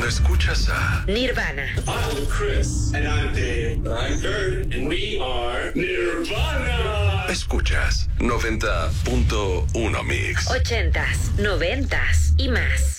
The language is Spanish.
escuchas a Nirvana. I'm Chris. And I'm Dave. I'm Kurt. And we are Nirvana. Escuchas 90.1 Mix. 80s, 90s y más.